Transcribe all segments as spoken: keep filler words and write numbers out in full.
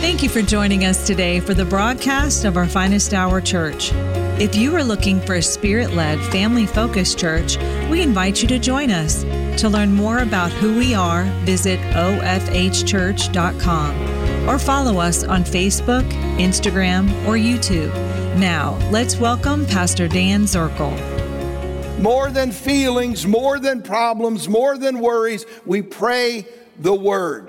Thank you for joining us today for the broadcast of our Finest Hour Church. If you are looking for a Spirit-led, family-focused church, we invite you to join us. To learn more about who we are, visit o f h church dot com or follow us on Facebook, Instagram, or YouTube. Now, let's welcome Pastor Dan Zirkle. More than feelings, more than problems, more than worries, we pray the Word.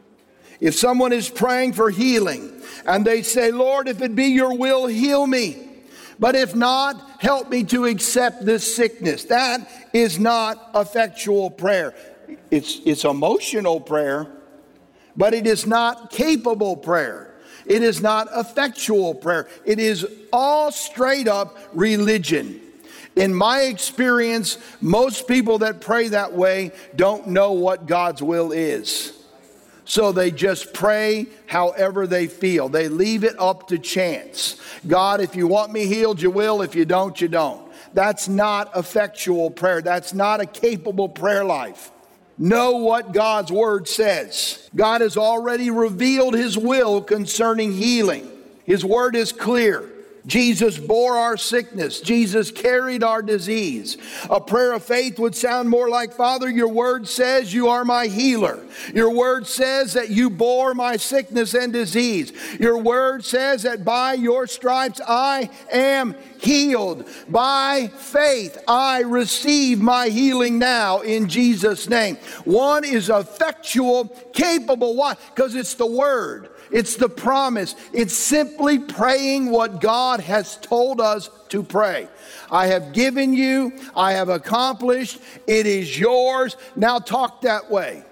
If someone is praying for healing and they say, Lord, if it be your will, heal me. But if not, help me to accept this sickness. That is not effectual prayer. It's, it's emotional prayer, but it is not capable prayer. It is not effectual prayer. It is all straight up religion. In my experience, most people that pray that way don't know what God's will is. So they just pray however they feel. They leave it up to chance. God, if you want me healed, you will. If you don't, you don't. That's not effectual prayer. That's not a capable prayer life. Know what God's Word says. God has already revealed His will concerning healing. His Word is clear. Jesus bore our sickness. Jesus carried our disease. A prayer of faith would sound more like, Father, your word says you are my healer. Your word says that you bore my sickness and disease. Your word says that by your stripes I am healed. By faith I receive my healing now in Jesus' name. One is effectual, capable. Why? Because it's the word. It's the promise. It's simply praying what God has told us to pray. I have given you. I have accomplished. It is yours. Now talk that way.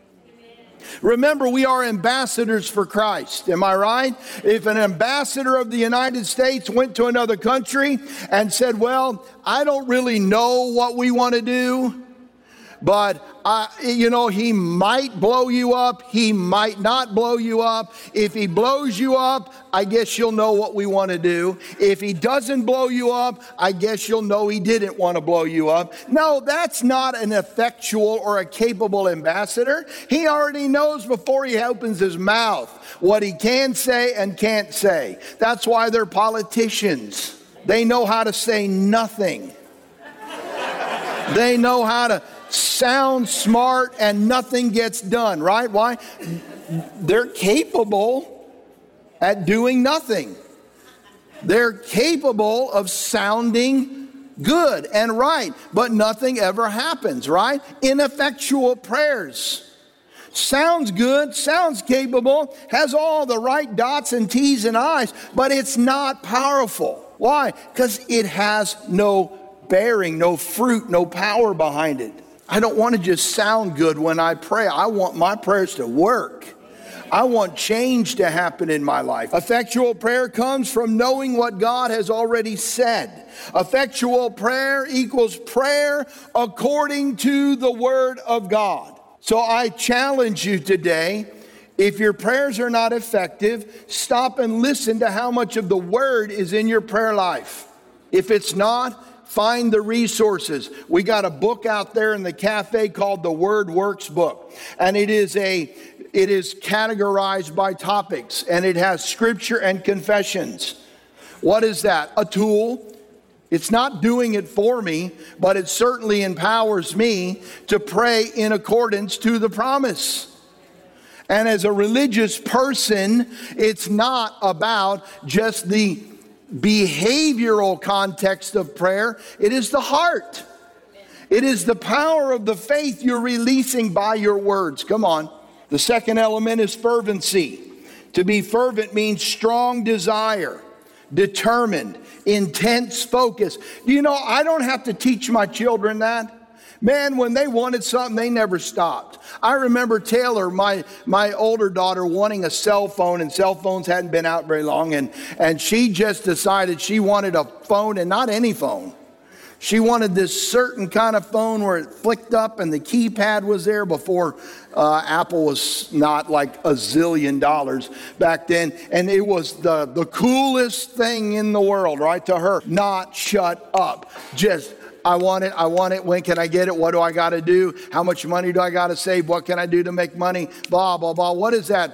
Remember, we are ambassadors for Christ. Am I right? If an ambassador of the United States went to another country and said, well, I don't really know what we want to do, but, uh, you know, he might blow you up. He might not blow you up. If he blows you up, I guess you'll know what we want to do. If he doesn't blow you up, I guess you'll know he didn't want to blow you up. No, that's not an effectual or a capable ambassador. He already knows before he opens his mouth what he can say and can't say. That's why they're politicians. They know how to say nothing. They know how to sound smart and nothing gets done, right? Why? They're capable at doing nothing. They're capable of sounding good and right, but nothing ever happens, right? Ineffectual prayers. Sounds good, sounds capable, has all the right dots and T's and I's, but it's not powerful. Why? Because it has no bearing, no fruit, no power behind it. I don't want to just sound good when I pray. I want my prayers to work. I want change to happen in my life. Effectual prayer comes from knowing what God has already said. Effectual prayer equals prayer according to the Word of God. So I challenge you today, if your prayers are not effective, stop and listen to how much of the Word is in your prayer life. If it's not, find the resources. We got a book out there in the cafe called the Word Works book. And it is a it is categorized by topics. And it has scripture and confessions. What is that? A tool. It's not doing it for me, but it certainly empowers me to pray in accordance to the promise. And as a religious person, it's not about just the behavioral context of prayer. It is the heart. It is the power of the faith you're releasing by your words. Come on. The second element is fervency. To be fervent means strong desire, determined, intense focus. You know, I don't have to teach my children that. Man, when they wanted something, they never stopped. I remember Taylor, my my older daughter, wanting a cell phone, and cell phones hadn't been out very long, and, and she just decided she wanted a phone, and not any phone. She wanted this certain kind of phone where it flicked up and the keypad was there before uh, Apple was not like a zillion dollars back then. And it was the, the coolest thing in the world, right, to her. Not shut up. Just, I want it, I want it. When can I get it? What do I got to do? How much money do I got to save? What can I do to make money? Blah, blah, blah. What is that?